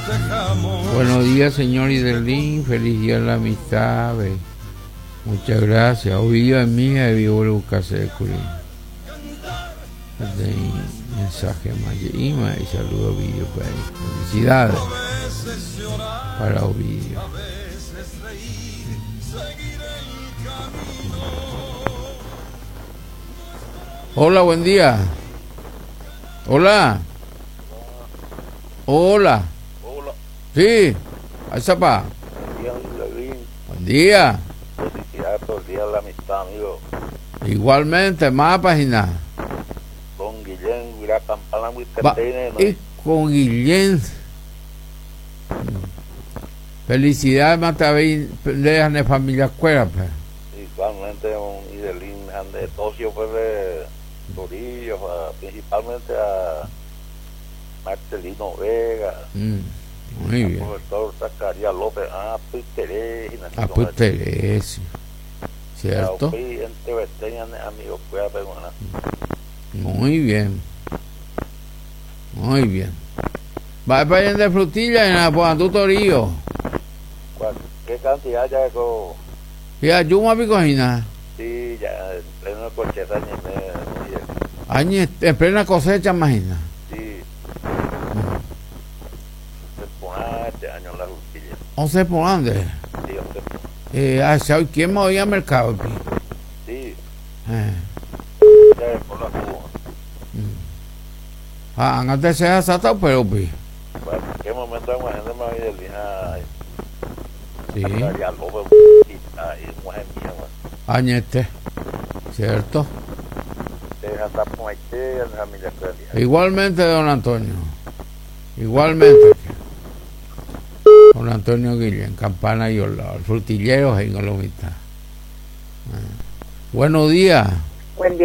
Buenos días, señor Idelín. Feliz día de la amistad. Muchas gracias. Ovidio es mía de Vivo Lucas de Curín. De mensaje Mayima y saludo a Ovidio. Felicidades para Ovidio. Hola, buen día. Hola. Hola. Hola. Sí. Ahí está pa. Buen día. Felicidades por el día de la amistad, amigo. Igualmente, más página. Con Guillén, Guirá Campana, Y con Guillén. Felicidades, más también dejan de familia escuela, pues. Igualmente, un Idelín de Tocio, pues, de Torillo, principalmente a Marcelino Vega. Muy bien. Profesor Zacarías López, pues Terés. Pues Terés, ¿cierto? Amigo, cuídate, hermana. Muy bien. Muy bien. Va para allá de frutilla en la Puantú Torillo. ¿Qué cantidad ya con? Ya, yo me cocina. Sí, ya, en pleno cocheta, En plena cosecha, imagina. Sí. Se pone este año en la frutilla. 11 por ande. Sí, 11 por. ¿Quién me oía al mercado? Sí. Por la Cuba. Antes se ha saltado, pero pues. Bueno, ¿en qué momento hay una gente más de línea? Sí. Añete, ¿cierto? Igualmente, don Antonio. Igualmente. Don Antonio Guillén, Campana y Olado, el frutillero en Olomita. Buenos días. Buen día.